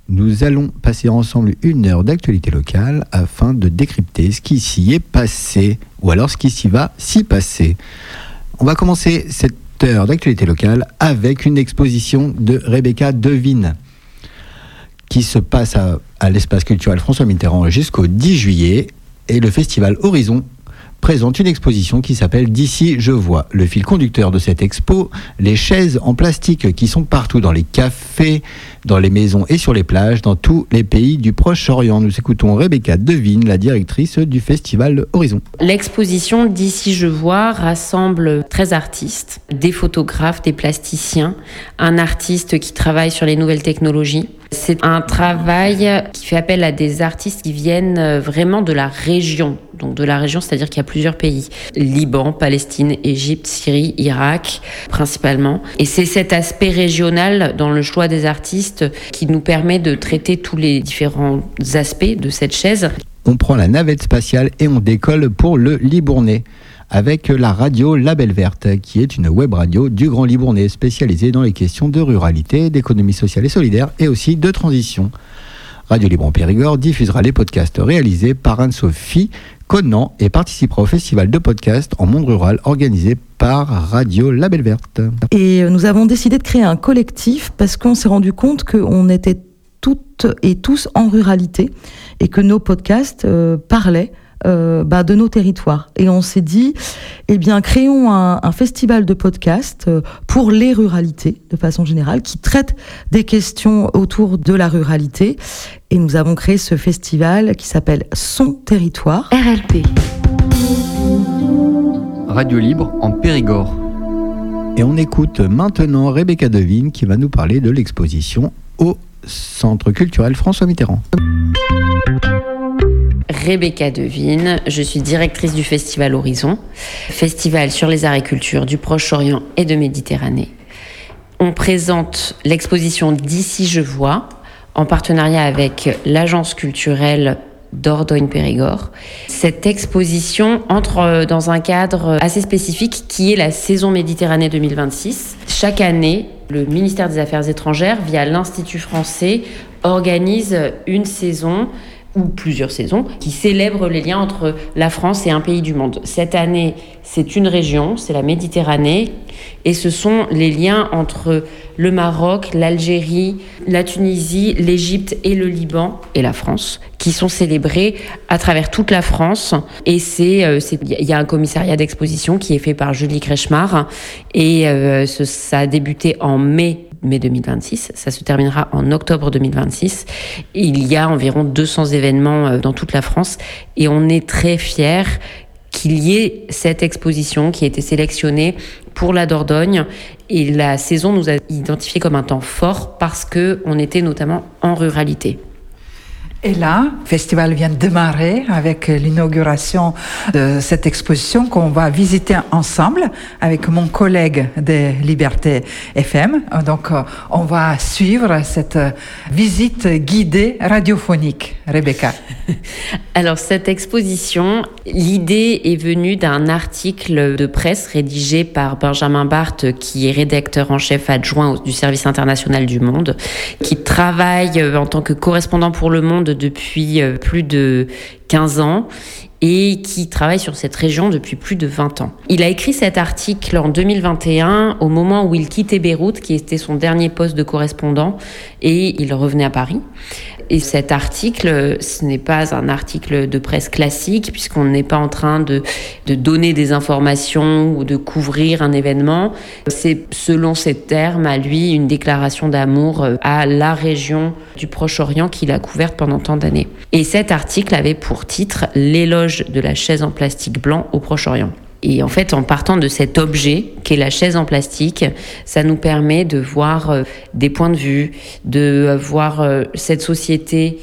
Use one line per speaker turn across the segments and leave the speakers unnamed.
Nous allons passer ensemble 1 heure d'actualité locale afin de décrypter ce qui s'y est passé, ou alors ce qui s'y va s'y passer. On va commencer cette heure d'actualité locale avec une exposition de Rebecca Devine qui se passe à l'espace culturel François Mitterrand jusqu'au 10 juillet. Et le festival Horizon présente une exposition qui s'appelle D'ici je vois. Le fil conducteur de cette expo, les chaises en plastique qui sont partout dans les cafés, dans les maisons et sur les plages, dans tous les pays du Proche-Orient. Nous écoutons Rebecca Devine, la directrice du festival Horizon.
L'exposition D'ici je vois rassemble 13 artistes, des photographes, des plasticiens, un artiste qui travaille sur les nouvelles technologies. C'est un travail qui fait appel à des artistes qui viennent vraiment de la région. Donc de la région, c'est-à-dire qu'il y a plusieurs pays. Liban, Palestine, Égypte, Syrie, Irak, principalement. Et c'est cet aspect régional dans le choix des artistes qui nous permet de traiter tous les différents aspects de cette chaise.
On prend la navette spatiale et on décolle pour le Libournais, avec la radio La Belle Verte, qui est une web radio du Grand Libournais, spécialisée dans les questions de ruralité, d'économie sociale et solidaire, et aussi de transition. Radio Libre en Périgord diffusera les podcasts réalisés par Anne-Sophie Conan et participera au festival de podcasts en monde rural organisé par Radio La Belle Verte.
Et nous avons décidé de créer un collectif parce qu'on s'est rendu compte qu'on était toutes et tous en ruralité et que nos podcasts parlaient de nos territoires. Et on s'est dit, créons un festival de podcasts pour les ruralités, de façon générale, qui traite des questions autour de la ruralité. Et nous avons créé ce festival qui s'appelle Son Territoire.
RLP.
Radio Libre en Périgord.
Et on écoute maintenant Rebecca Devine qui va nous parler de l'exposition au Centre culturel François Mitterrand.
Rebecca Devine, je suis directrice du festival Horizon, festival sur les arts et cultures du Proche-Orient et de Méditerranée. On présente l'exposition D'ici je vois, en partenariat avec l'agence culturelle Dordogne-Périgord. Cette exposition entre dans un cadre assez spécifique qui est la saison Méditerranée 2026. Chaque année, le ministère des Affaires étrangères, via l'Institut français, organise une saison ou plusieurs saisons, qui célèbrent les liens entre la France et un pays du monde. Cette année, c'est une région, c'est la Méditerranée, et ce sont les liens entre le Maroc, l'Algérie, la Tunisie, l'Égypte et le Liban, et la France, qui sont célébrés à travers toute la France. Et il y a un commissariat d'exposition qui est fait par Julie Kretschmar, et ça a débuté en mai 2026, ça se terminera en octobre 2026. Il y a environ 200 événements dans toute la France et on est très fiers qu'il y ait cette exposition qui a été sélectionnée pour la Dordogne. Et la saison nous a identifié comme un temps fort parce qu'on était notamment en ruralité.
Et là, le festival vient de démarrer avec l'inauguration de cette exposition qu'on va visiter ensemble avec mon collègue de Liberté FM. Donc, on va suivre cette visite guidée radiophonique. Rebecca.
Alors, cette exposition, l'idée est venue d'un article de presse rédigé par Benjamin Barthes, qui est rédacteur en chef adjoint du service international du Monde, qui travaille en tant que correspondant pour Le Monde depuis plus de 15 ans et qui travaille sur cette région depuis plus de 20 ans. Il a écrit cet article en 2021 au moment où il quittait Beyrouth, qui était son dernier poste de correspondant, et il revenait à Paris. Et cet article, ce n'est pas un article de presse classique, puisqu'on n'est pas en train de donner des informations ou de couvrir un événement. C'est, selon ses termes, à lui, une déclaration d'amour à la région du Proche-Orient qu'il a couverte pendant tant d'années. Et cet article avait pour titre « L'éloge de la chaise en plastique blanc au Proche-Orient ». Et en fait, en partant de cet objet qu'est la chaise en plastique, ça nous permet de voir des points de vue, de voir ces sociétés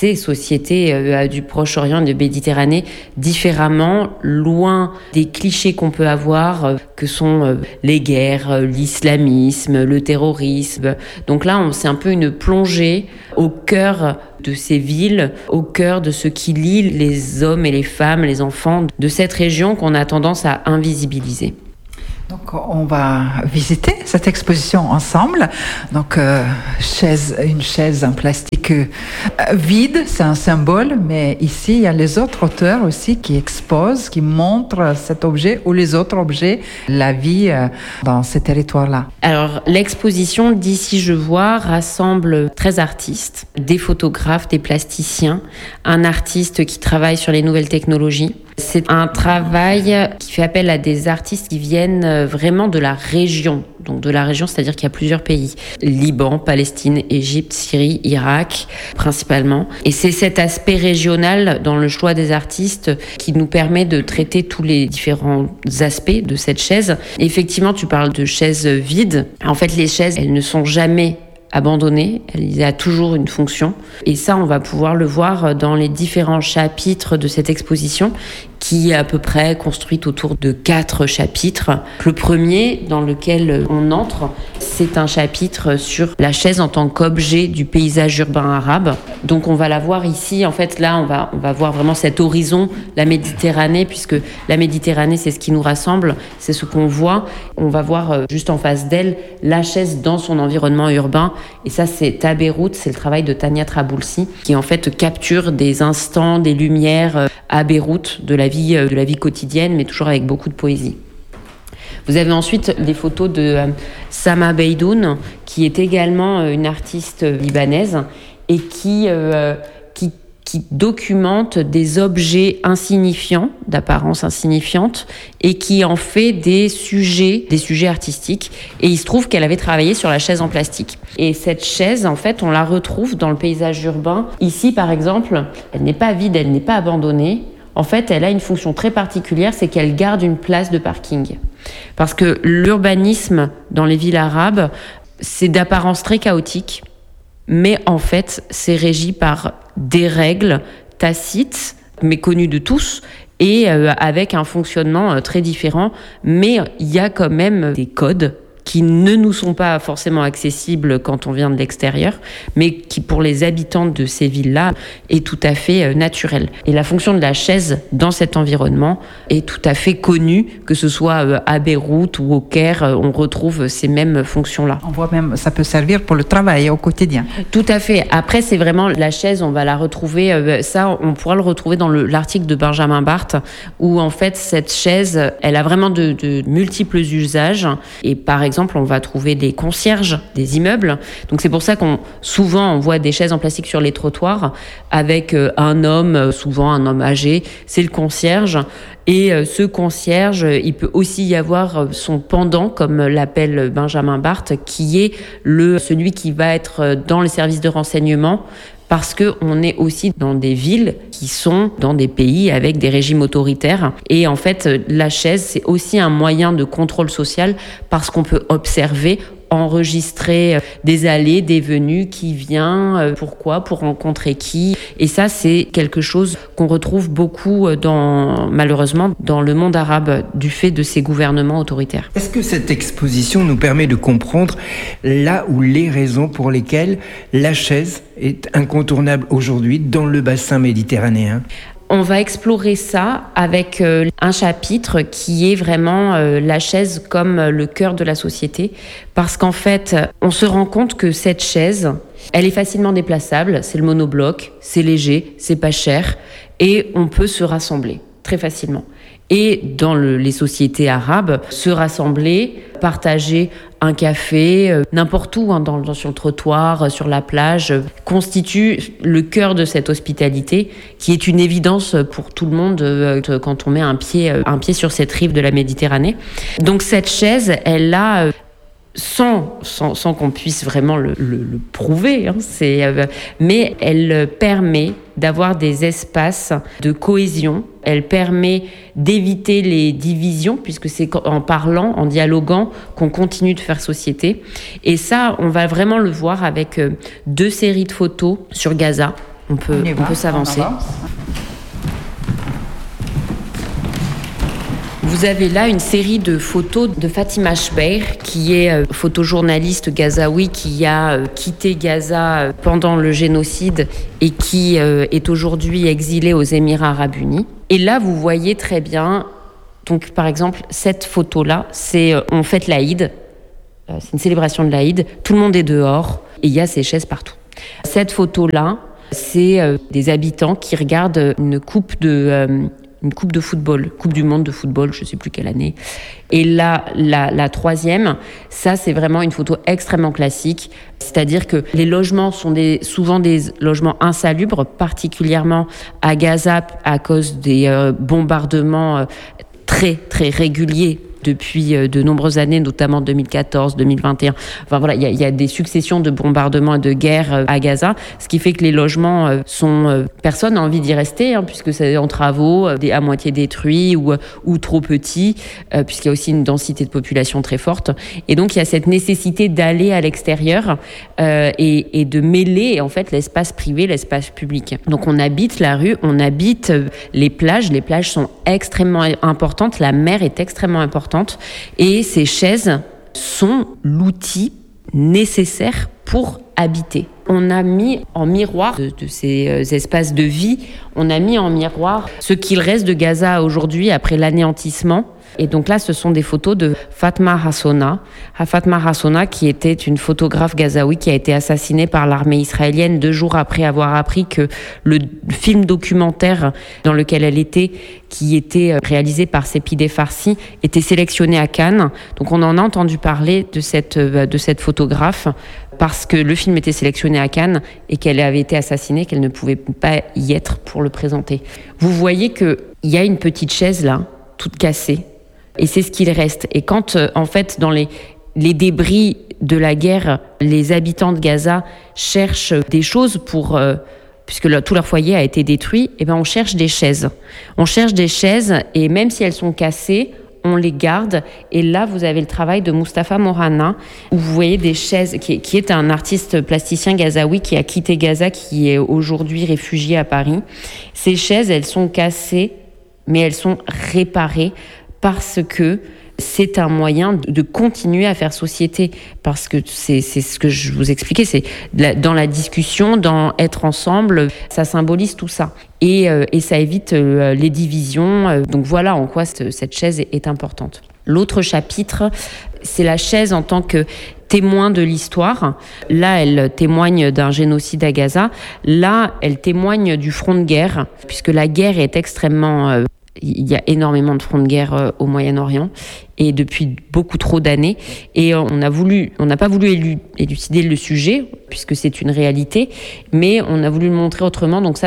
du Proche-Orient et de Méditerranée différemment, loin des clichés qu'on peut avoir, que sont les guerres, l'islamisme, le terrorisme. Donc là, c'est un peu une plongée au cœur de ces villes, au cœur de ce qui lie les hommes et les femmes, les enfants de cette région qu'on a tendance à invisibiliser.
Donc, on va visiter cette exposition ensemble. Donc, une chaise en plastique vide, c'est un symbole, mais ici, il y a les autres auteurs aussi qui exposent, qui montrent cet objet ou les autres objets, la vie dans ces territoires-là.
Alors, l'exposition d'Ici je vois rassemble 13 artistes, des photographes, des plasticiens, un artiste qui travaille sur les nouvelles technologies. C'est un travail qui fait appel à des artistes qui viennent vraiment de la région. Donc de la région, c'est-à-dire qu'il y a plusieurs pays. Liban, Palestine, Égypte, Syrie, Irak, principalement. Et c'est cet aspect régional dans le choix des artistes qui nous permet de traiter tous les différents aspects de cette chaise. Et effectivement, tu parles de chaises vides. En fait, les chaises, elles ne sont jamais abandonnée, il a toujours une fonction. Et ça, on va pouvoir le voir dans les différents chapitres de cette exposition, qui est à peu près construite autour de 4 chapitres. Le premier, dans lequel on entre, c'est un chapitre sur la chaise en tant qu'objet du paysage urbain arabe. Donc on va la voir ici. En fait, là, on va voir vraiment cet horizon, la Méditerranée, puisque la Méditerranée, c'est ce qui nous rassemble, c'est ce qu'on voit. On va voir juste en face d'elle la chaise dans son environnement urbain. Et ça, c'est à Beyrouth, c'est le travail de Tania Traboulsi, qui en fait capture des instants, des lumières à Beyrouth de la vie quotidienne, mais toujours avec beaucoup de poésie. Vous avez ensuite des photos de Sama Beydoun, qui est également une artiste libanaise et qui documente des objets insignifiants, d'apparence insignifiante, et qui en fait des sujets artistiques. Et il se trouve qu'elle avait travaillé sur la chaise en plastique. Et cette chaise, en fait, on la retrouve dans le paysage urbain. Ici, par exemple, elle n'est pas vide, elle n'est pas abandonnée. En fait, elle a une fonction très particulière, c'est qu'elle garde une place de parking. Parce que l'urbanisme dans les villes arabes, c'est d'apparence très chaotique, mais en fait, c'est régi par des règles tacites, mais connues de tous, et avec un fonctionnement très différent. Mais il y a quand même des codes qui ne nous sont pas forcément accessibles quand on vient de l'extérieur, mais qui, pour les habitants de ces villes-là, est tout à fait naturelle. Et la fonction de la chaise dans cet environnement est tout à fait connue, que ce soit à Beyrouth ou au Caire, on retrouve ces mêmes fonctions-là.
On voit même, ça peut servir pour le travail au quotidien.
Tout à fait. Après, c'est vraiment la chaise, on va la retrouver, ça, on pourra le retrouver dans l'article de Benjamin Barthes, où en fait, cette chaise, elle a vraiment de multiples usages. Et par exemple, on va trouver des concierges des immeubles. Donc c'est pour ça souvent on voit des chaises en plastique sur les trottoirs avec un homme, souvent un homme âgé, c'est le concierge. Et ce concierge, il peut aussi y avoir son pendant, comme l'appelle Benjamin Barthes, qui est celui qui va être dans les services de renseignement, parce qu'on est aussi dans des villes qui sont dans des pays avec des régimes autoritaires. Et en fait, la chaise, c'est aussi un moyen de contrôle social, parce qu'on peut observer, enregistrer des allées, des venues, qui vient, pourquoi, pour rencontrer qui. Et ça, c'est quelque chose qu'on retrouve beaucoup malheureusement dans le monde arabe, du fait de ces gouvernements autoritaires.
Est-ce que cette exposition nous permet de comprendre là où les raisons pour lesquelles la chaise est incontournable aujourd'hui dans le bassin méditerranéen ?
On va explorer ça avec un chapitre qui est vraiment la chaise comme le cœur de la société, parce qu'en fait, on se rend compte que cette chaise, elle est facilement déplaçable, c'est le monobloc, c'est léger, c'est pas cher, et on peut se rassembler très facilement. Et dans les sociétés arabes, se rassembler, partager un café, n'importe où, sur le trottoir, sur la plage, constitue le cœur de cette hospitalité, qui est une évidence pour tout le monde quand on met un pied sur cette rive de la Méditerranée. Donc cette chaise, elle a... Sans qu'on puisse vraiment le prouver, mais elle permet d'avoir des espaces de cohésion, elle permet d'éviter les divisions, puisque c'est en parlant, en dialoguant, qu'on continue de faire société. Et ça, on va vraiment le voir avec 2 séries de photos sur Gaza. On peut s'avancer. Vous avez là une série de photos de Fatima Chbeir, qui est photojournaliste gazaoui, qui a quitté Gaza pendant le génocide et qui est aujourd'hui exilée aux Émirats arabes unis. Et là, vous voyez très bien Donc, par exemple, cette photo-là, c'est on fête l'Aïd. C'est une célébration de l'Aïd. Tout le monde est dehors et il y a ces chaises partout. Cette photo-là, c'est des habitants qui regardent une coupe de football, Coupe du monde de football, je ne sais plus quelle année. Et là, la troisième, ça, c'est vraiment une photo extrêmement classique. C'est-à-dire que les logements sont souvent des logements insalubres, particulièrement à Gaza à cause des bombardements très, très réguliers depuis de nombreuses années, notamment 2014, 2021. Enfin voilà, il y a des successions de bombardements et de guerres à Gaza, ce qui fait que les logements sont... personne n'a envie d'y rester, puisque c'est en travaux, à moitié détruits ou trop petits, puisqu'il y a aussi une densité de population très forte. Et donc, il y a cette nécessité d'aller à l'extérieur et de mêler, en fait, l'espace privé, l'espace public. Donc, on habite la rue, on habite les plages. Les plages sont extrêmement importantes, la mer est extrêmement importante. Et ces chaises sont l'outil nécessaire pour habiter. On a mis en miroir de ces espaces de vie, on a mis en miroir ce qu'il reste de Gaza aujourd'hui après l'anéantissement. Et donc là, ce sont des photos de Fatma Hassouna. Fatma Hassouna, qui était une photographe gazaoui qui a été assassinée par l'armée israélienne 2 jours après avoir appris que le film documentaire dans lequel elle était, qui était réalisé par Sepideh Farsi, était sélectionné à Cannes. Donc on en a entendu parler de cette photographe parce que le film était sélectionné à Cannes et qu'elle avait été assassinée, qu'elle ne pouvait pas y être pour le présenter. Vous voyez qu'il y a une petite chaise là, toute cassée. Et c'est ce qu'il reste. Et quand, en fait, dans les débris de la guerre, les habitants de Gaza cherchent des choses pour... puisque tout leur foyer a été détruit, et ben on cherche des chaises. On cherche des chaises, et même si elles sont cassées, on les garde. Et là, vous avez le travail de Mustapha Morana, où vous voyez des chaises, qui est un artiste plasticien gazaoui qui a quitté Gaza, qui est aujourd'hui réfugié à Paris. Ces chaises, elles sont cassées, mais elles sont réparées, parce que c'est un moyen de continuer à faire société. Parce que c'est ce que je vous expliquais, c'est dans la discussion, dans être ensemble, ça symbolise tout ça. Et ça évite les divisions. Donc voilà en quoi cette chaise est importante. L'autre chapitre, c'est la chaise en tant que témoin de l'histoire. Là, elle témoigne d'un génocide à Gaza. Là, elle témoigne du front de guerre, puisque la guerre est extrêmement... il y a énormément de fronts de guerre au Moyen-Orient et depuis beaucoup trop d'années. Et on n'a pas voulu élucider le sujet puisque c'est une réalité, mais on a voulu le montrer autrement. Donc ça,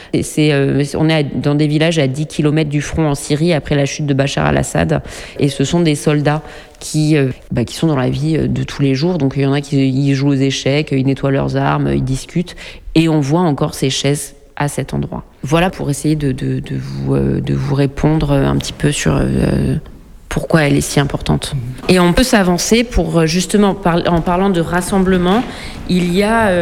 on est dans des villages à 10 km du front en Syrie après la chute de Bachar al-Assad. Et ce sont des soldats qui sont dans la vie de tous les jours. Donc il y en a qui jouent aux échecs, ils nettoient leurs armes, ils discutent. Et on voit encore ces chaises à cet endroit. Voilà pour essayer de vous répondre un petit peu sur pourquoi elle est si importante. Et on peut s'avancer pour justement, en parlant de rassemblement, il y a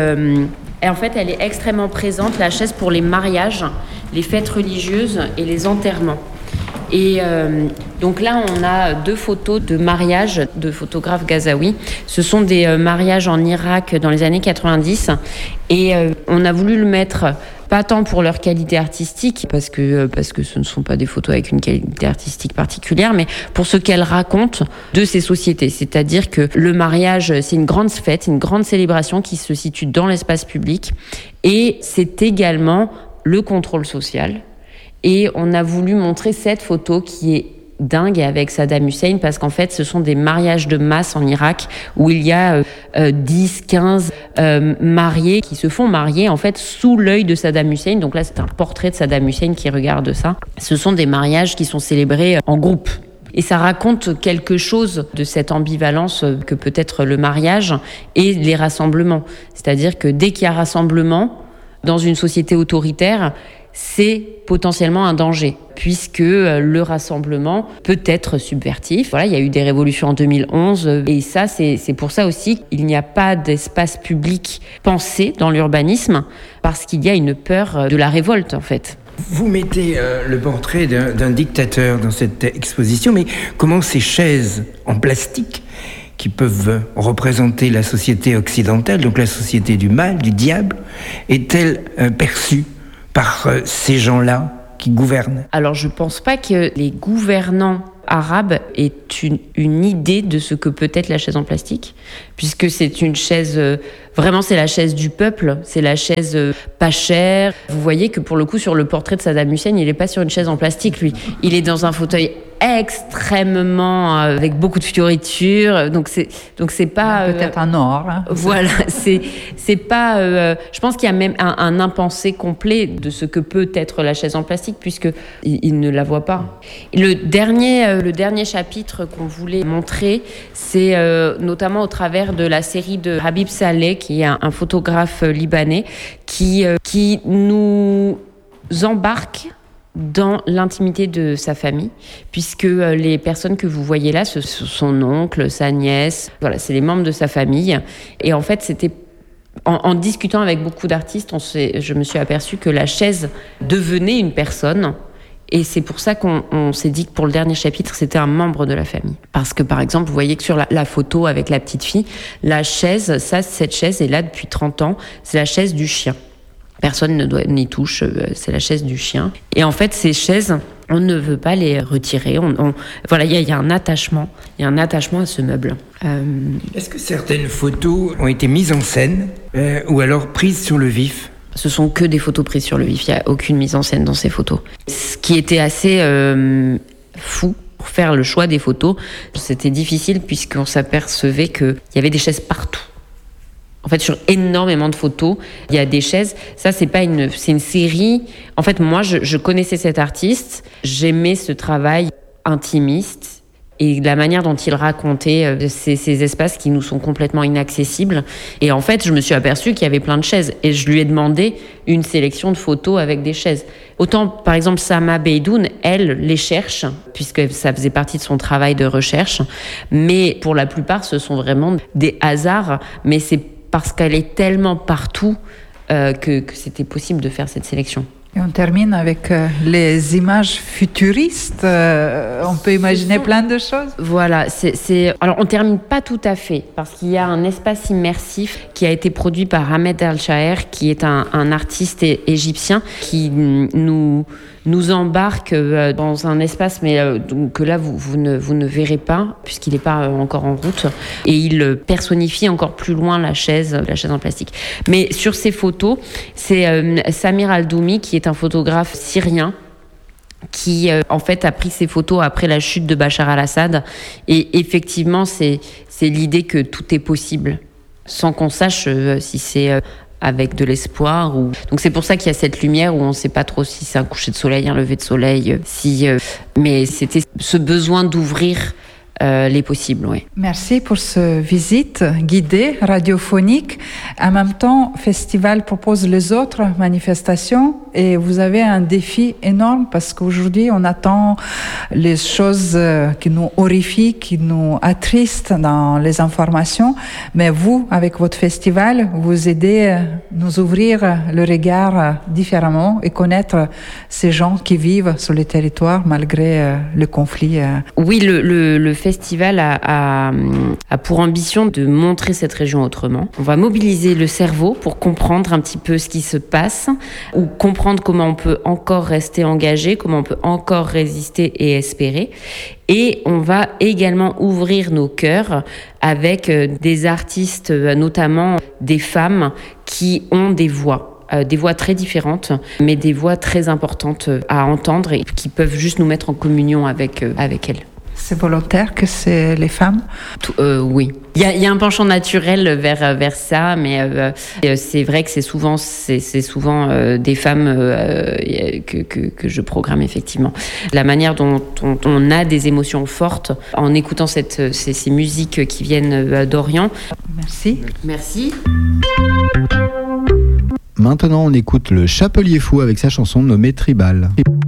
en fait, elle est extrêmement présente, la chaise, pour les mariages, les fêtes religieuses et les enterrements. Et donc là, on a 2 photos de mariage de photographes gazaouis. Ce sont des mariages en Irak dans les années 90. Et on a voulu le mettre, pas tant pour leur qualité artistique, parce que ce ne sont pas des photos avec une qualité artistique particulière, mais pour ce qu'elles racontent de ces sociétés. C'est-à-dire que le mariage, c'est une grande fête, une grande célébration qui se situe dans l'espace public. Et c'est également le contrôle social. Et on a voulu montrer cette photo qui est dingue avec Saddam Hussein, parce qu'en fait, ce sont des mariages de masse en Irak où il y a 10, 15 mariés qui se font marier en fait sous l'œil de Saddam Hussein. Donc là, c'est un portrait de Saddam Hussein qui regarde ça. Ce sont des mariages qui sont célébrés en groupe. Et ça raconte quelque chose de cette ambivalence que peut être le mariage et les rassemblements. C'est-à-dire que dès qu'il y a rassemblement dans une société autoritaire, c'est potentiellement un danger, puisque le rassemblement peut être subversif. Voilà, il y a eu des révolutions en 2011, et ça, c'est pour ça aussi qu'il n'y a pas d'espace public pensé dans l'urbanisme, parce qu'il y a une peur de la révolte, en fait.
Vous mettez le portrait d'un dictateur dans cette exposition, mais comment ces chaises en plastique, qui peuvent représenter la société occidentale, donc la société du mal, du diable, est-elle perçue par ces gens-là qui gouvernent?
Alors, je ne pense pas que les gouvernants arabes aient une idée de ce que peut être la chaise en plastique, puisque c'est une chaise, vraiment c'est la chaise du peuple, c'est la chaise pas chère. Vous voyez que pour le coup, sur le portrait de Saddam Hussein, il n'est pas sur une chaise en plastique, lui. Il est dans un fauteuil extrêmement avec beaucoup de fioritures, donc c'est pas
peut-être un or. Hein.
Voilà, c'est pas. Je pense qu'il y a même un impensé complet de ce que peut être la chaise en plastique, puisque il ne la voit pas. Le dernier chapitre qu'on voulait montrer, c'est notamment au travers de la série de Habib Saleh, qui est un photographe libanais, qui nous embarque dans l'intimité de sa famille, puisque les personnes que vous voyez là, ce sont son oncle, sa nièce, voilà, c'est les membres de sa famille. Et en fait, c'était en discutant avec beaucoup d'artistes, je me suis aperçue que la chaise devenait une personne. Et c'est pour ça qu'on s'est dit que pour le dernier chapitre, c'était un membre de la famille. Parce que, par exemple, vous voyez que sur la photo avec la petite fille, la chaise, cette chaise est là depuis 30 ans, c'est la chaise du chien. Personne n'y touche, c'est la chaise du chien. Et en fait, ces chaises, on ne veut pas les retirer. Voilà, il y a un attachement. Il y a un attachement à ce meuble.
Est-ce que certaines photos ont été mises en scène ou alors prises sur le vif?
Ce sont que des photos prises sur le vif. Il n'y a aucune mise en scène dans ces photos. Ce qui était assez fou pour faire le choix des photos, c'était difficile puisqu'on s'apercevait qu'il y avait des chaises partout. En fait, sur énormément de photos, il y a des chaises. Ça, c'est une série. En fait, moi, je connaissais cet artiste. J'aimais ce travail intimiste et la manière dont il racontait ces espaces qui nous sont complètement inaccessibles. Et en fait, je me suis aperçue qu'il y avait plein de chaises. Et je lui ai demandé une sélection de photos avec des chaises. Autant, par exemple, Sama Beydoun, elle les cherche, puisque ça faisait partie de son travail de recherche. Mais pour la plupart, ce sont vraiment des hasards. Mais c'est parce qu'elle est tellement partout que c'était possible de faire cette sélection.
Et on termine avec les images futuristes. On peut imaginer plein de choses.
Voilà. Alors, on ne termine pas tout à fait, parce qu'il y a un espace immersif qui a été produit par Ahmed El-Shaher, qui est un artiste égyptien, qui nous embarque dans un espace, mais que là, vous ne verrez pas, puisqu'il n'est pas encore en route. Et il personnifie encore plus loin la chaise en plastique. Mais sur ces photos, c'est Samir Al-Doumi, qui est un photographe syrien, qui en fait a pris ces photos après la chute de Bachar al-Assad. Et effectivement, c'est l'idée que tout est possible, sans qu'on sache si c'est avec de l'espoir. Donc c'est pour ça qu'il y a cette lumière où on ne sait pas trop si c'est un coucher de soleil, un lever de soleil. Mais c'était ce besoin d'ouvrir les possibles, oui.
Merci pour cette visite guidée, radiophonique. En même temps, le festival propose les autres manifestations et vous avez un défi énorme parce qu'aujourd'hui, on attend les choses qui nous horrifient, qui nous attristent dans les informations. Mais vous, avec votre festival, vous aidez à nous ouvrir le regard différemment et connaître ces gens qui vivent sur les territoires malgré le conflit.
Oui, le festival a pour ambition de montrer cette région autrement. On va mobiliser le cerveau pour comprendre un petit peu ce qui se passe, ou comprendre comment on peut encore rester engagé, comment on peut encore résister et espérer. Et on va également ouvrir nos cœurs avec des artistes, notamment des femmes qui ont des voix très différentes, mais des voix très importantes à entendre et qui peuvent juste nous mettre en communion avec elles.
C'est volontaire que c'est les femmes?
Oui. Il y a un penchant naturel vers ça, mais c'est vrai que c'est souvent des femmes que je programme effectivement. La manière dont on a des émotions fortes en écoutant ces musiques qui viennent d'Orient.
Merci.
Merci.
Maintenant, on écoute le Chapelier Fou avec sa chanson nommée Tribal.